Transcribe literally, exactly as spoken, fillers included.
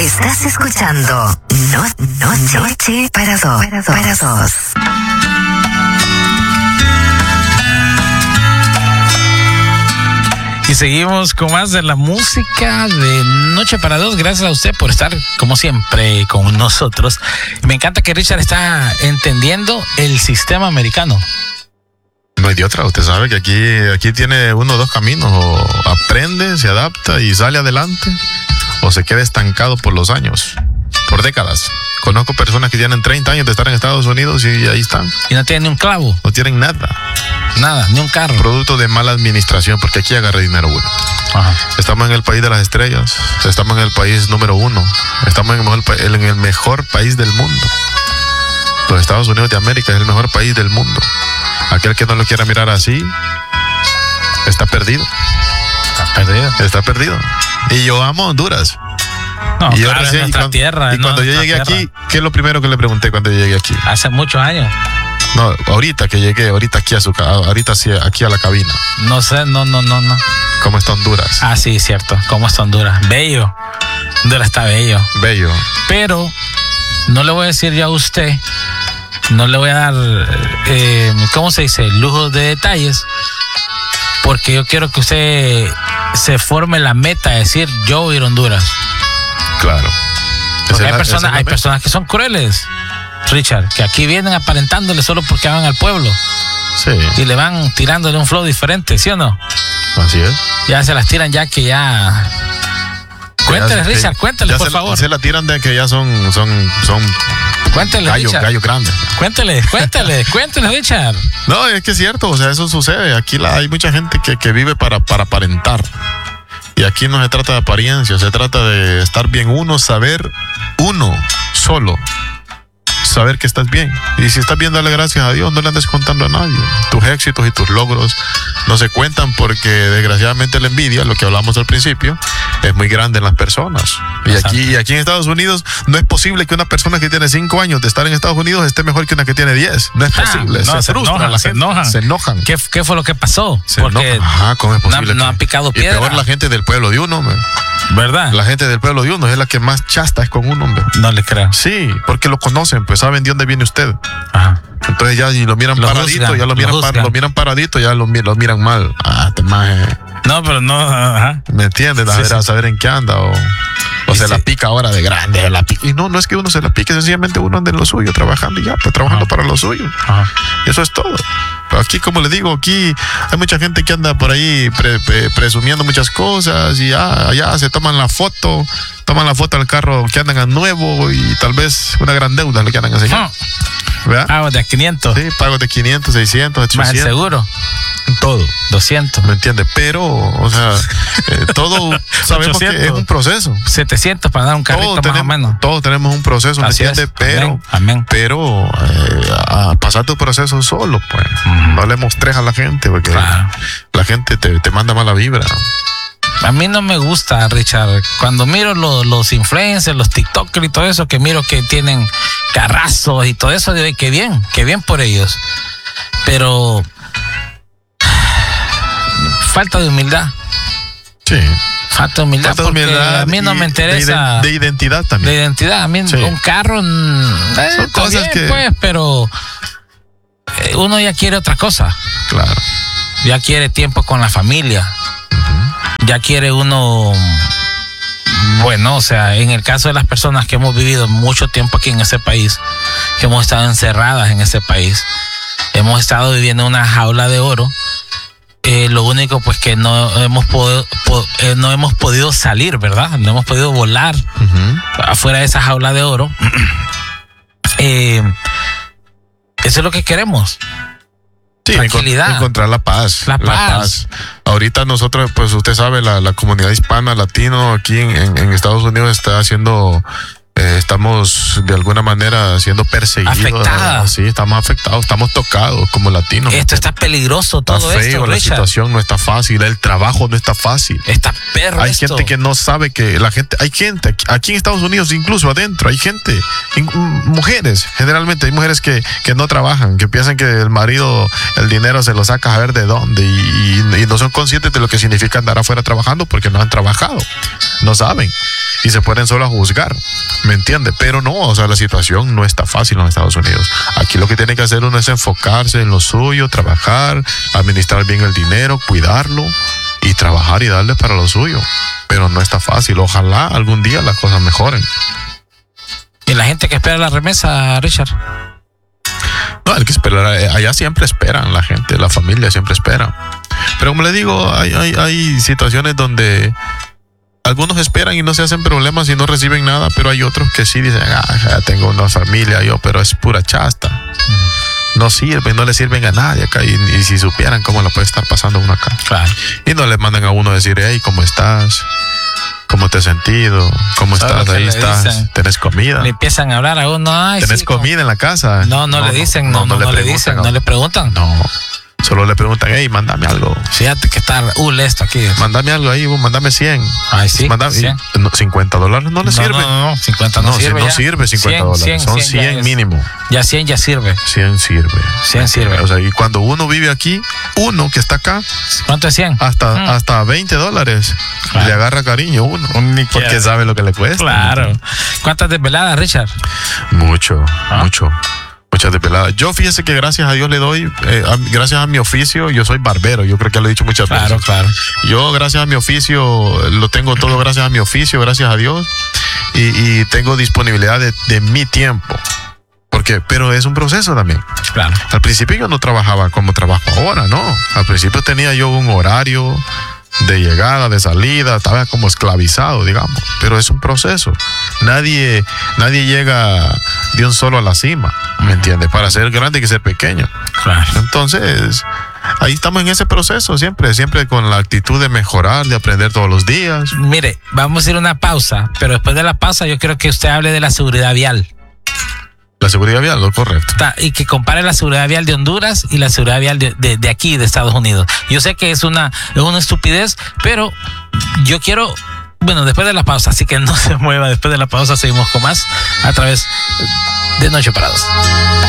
Estás escuchando No, no, Noche para dos. Para dos. Para dos. Y seguimos con más de la música de Noche para Dos. Gracias a usted por estar, como siempre, con nosotros. Me encanta que Richard está entendiendo el sistema americano. No hay de otra. Usted sabe que aquí, aquí tiene uno o dos caminos. O aprende, se adapta y sale adelante, o se queda estancado por los años, por décadas. Conozco personas que tienen treinta años de estar en Estados Unidos y ahí están. Y no tienen ni un clavo. No tienen nada. Nada, ni un carro. Producto de mala administración, porque aquí agarra dinero uno. Ajá. Estamos en el país de las estrellas. Estamos en el país número uno. Estamos en el mejor, en el mejor país del mundo. Los Estados Unidos de América es el mejor país del mundo. Aquel que no lo quiera mirar así está perdido. Está perdido. Está perdido. Y yo amo Honduras. No, y yo claro, recién, es nuestra y cuando, tierra. y cuando yo llegué tierra. aquí, ¿qué es lo primero que le pregunté cuando yo llegué aquí? Hace muchos años. No, ahorita que llegué, ahorita aquí a su, ahorita sí, aquí a la cabina. No sé, no, no, no, no. ¿Cómo está Honduras? Ah, sí, cierto. ¿Cómo está Honduras? Bello. Honduras está bello. Bello. Pero no le voy a decir ya a usted, no le voy a dar, eh, ¿cómo se dice? Lujos de detalles, porque yo quiero que usted se forme la meta de decir, yo voy a ir a Honduras. Claro. Porque hay, la, personas, hay personas que son crueles, Richard, que aquí vienen aparentándole solo porque van al pueblo. Sí. Y le van tirándole un flow diferente, ¿sí o no? Así es. Ya se las tiran ya que ya... Cuéntale, ya, Richard, cuéntale, ya por se, favor. Se la tiran de que ya son, son, son Cuéntale, gallos, Richard. gallos grandes. Cuéntale, cuéntale, cuéntale, Richard. No, es que es cierto, o sea, eso sucede. Aquí la, hay mucha gente que, que vive para, para aparentar. Y aquí no se trata de apariencia, se trata de estar bien uno, saber uno solo, saber que estás bien. Y si estás bien, dale gracias a Dios, no le andes contando a nadie. Tus éxitos y tus logros no se cuentan porque desgraciadamente la envidia, lo que hablamos al principio, es muy grande en las personas. Y aquí, y aquí en Estados Unidos no es posible que una persona que tiene cinco años de estar en Estados Unidos esté mejor que una que tiene diez. No es posible. Ah, no, se, se frustran, enojan, la se gente, enojan. se enojan. ¿Qué, ¿Qué fue lo que pasó? Se Porque enojan. Ajá, ¿cómo es posible? no, no que- han picado y piedra. peor la gente del pueblo de uno, hombre. ¿Verdad? La gente del pueblo de uno es la que más chasta es con uno, hombre. No le creo. Sí, porque lo conocen, pues saben de dónde viene usted. Ajá. Entonces ya, y lo miran Lo paradito, juzgan, ya lo lo miran, par- juzgan. lo miran paradito, ya lo, mi- lo miran mal. Ah, te maje. No, pero no, ajá. ¿Me entiendes? A, Sí, ver, sí. a saber en qué anda. O, o Y se sí. la pica ahora de grande. Se la pica. Y no, no es que uno se la pique, sencillamente uno anda en lo suyo, trabajando y ya, pues trabajando Ajá. para lo suyo. Ajá. Y eso es todo. Pero aquí, como le digo, aquí hay mucha gente que anda por ahí pre- pre- presumiendo muchas cosas y ya, ya se toman la foto, toman la foto del carro que andan a nuevo y tal vez una gran deuda es lo que andan enseñando. ¿Verdad? Ah, de quinientos. Sí, pagos de quinientos, seiscientos, Más el ochocientos. seguro. Todo. doscientos. ¿Me entiendes? Pero, o sea, eh, todo sabemos que es un proceso. setecientos para dar un carrito Todos más tenemos, o menos. todos tenemos un proceso, ¿me Así es. entiendes? Pero, Amén. Amén. pero eh, a pasar tu proceso solo, pues. Ujú. No le mostres a la gente, porque Claro. la gente te, te manda mala vibra. A mí no me gusta, Richard. Cuando miro los, los influencers, los TikTokers y todo eso, que miro que tienen carrazos y todo eso, digo, qué bien, qué bien por ellos. Pero falta de humildad. Sí. Falta de humildad. Falta de porque humildad a mí no y me interesa. De, de identidad De también. identidad. A mí Sí. un carro. mm, eh, Son está cosas bien, que- pues, pero eh, uno ya quiere otra cosa. Claro. Ya quiere tiempo con la familia. Ya quiere uno. Bueno, o sea, en el caso de las personas que hemos vivido mucho tiempo aquí en ese país, que hemos estado encerradas en ese país, hemos estado viviendo en una jaula de oro. Eh, lo único, pues, que no hemos podido, po- eh, no hemos podido salir, ¿verdad? No hemos podido volar Ujú. afuera de esa jaula de oro. Eh, eso es lo que queremos. Sí, Tranquilidad. encont- encontrar la paz. La paz. Ahorita nosotros, pues usted sabe, la, la comunidad hispana, latino, aquí en, en- en Estados Unidos está haciendo, eh, estamos de alguna manera siendo perseguidos. Afectada. Sí, estamos afectados, estamos tocados como latinos. Esto está peligroso, Está todo feo, esto, la Richard. situación no está fácil, el trabajo no está fácil. Está perro Hay esto. gente que no sabe que la gente, hay gente aquí- aquí en Estados Unidos, incluso adentro, hay gente, in- mujeres, generalmente hay mujeres que, que no trabajan, que piensan que el marido, el dinero se lo saca a ver de dónde y, y- y no son conscientes de lo que significa andar afuera trabajando porque no han trabajado, no saben. y se ponen solo a juzgar, ¿me entiende? Pero no, o sea, la situación no está fácil en los Estados Unidos. Aquí lo que tiene que hacer uno es enfocarse en lo suyo, trabajar, administrar bien el dinero, cuidarlo y trabajar y darle para lo suyo. Pero no está fácil. Ojalá algún día las cosas mejoren. ¿Y la gente que espera la remesa, Richard? No, hay que esperar. Allá siempre esperan la gente, la familia siempre espera. Pero como le digo, hay, hay, hay situaciones donde algunos esperan y no se hacen problemas y no reciben nada, pero hay otros que sí dicen, ah, ya tengo una familia yo, pero es pura chasta. Uh-huh. No sirven, no le sirven a nadie acá. Y, y si supieran cómo la puede estar pasando uno acá. Claro. Y no le mandan a uno a decir, hey, ¿cómo estás? ¿Cómo te has sentido? ¿Cómo estás? Ahí estás. Dicen? ¿Tenés comida? Le empiezan a hablar a uno. Ay, ¿Tenés sí, comida como... en la casa? No, no, no le dicen, no, no, no, no le, le dicen, no le preguntan. No. Solo le preguntan, hey, mándame algo. Fíjate que está uh, esto aquí. Mándame algo ahí, mándame cien. Ay, sí. Mándame, cien. No, cincuenta dólares no le no, sirve. No, no, no, cincuenta no, no sirve. No sirve cincuenta dólares. cien, Son cien, cien mínimo. Ya cien ya sirve. cien sirve. cien sirve. O sea, y cuando uno vive aquí, uno que está acá. ¿Cuánto es cien? Hasta, hmm. hasta veinte dólares. Claro. Le agarra cariño uno. Ni porque quiera. sabe lo que le cuesta. Claro. ¿Cuántas desveladas, Richard? Mucho, ¿Ah? mucho. Muchas desveladas. Yo fíjese que gracias a Dios le doy, eh, a, gracias a mi oficio, yo soy barbero, yo creo que lo he dicho muchas claro, veces. Claro, claro. Yo gracias a mi oficio, lo tengo todo gracias a mi oficio, gracias a Dios, y, y tengo disponibilidad de, de mi tiempo. Porque, pero es un proceso también. Claro. Al principio yo no trabajaba como trabajo ahora, ¿no? Al principio tenía yo un horario de llegada, de salida, estaba como esclavizado, digamos, pero es un proceso. Nadie, nadie llega de un solo a la cima, ¿me entiendes? Para ser grande hay que ser pequeño. Claro. Entonces, ahí estamos en ese proceso siempre, siempre con la actitud de mejorar, de aprender todos los días. Mire, vamos a ir a una pausa, pero después de la pausa yo quiero que usted hable de la seguridad vial. La seguridad vial, lo correcto. Y que compare la seguridad vial de Honduras y la seguridad vial de, de, de aquí, de Estados Unidos. Yo sé que es una, es una estupidez, pero yo quiero, bueno, después de la pausa, así que no se mueva, después de la pausa seguimos con más a través de Noche para Dos.